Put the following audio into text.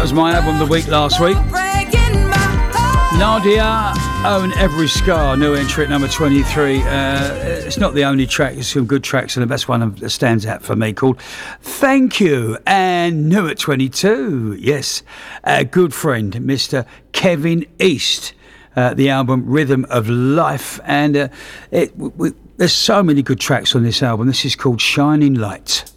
That was my album of the week last week. Nadia, Own Every Scar, new entry at number 23. It's not the only track, there's some good tracks, and the best one that stands out for me called Thank You. And new at 22, yes, a good friend, Mr. Kevin East. The album Rhythm of Life, and there's so many good tracks on this album. This is called Shining Light.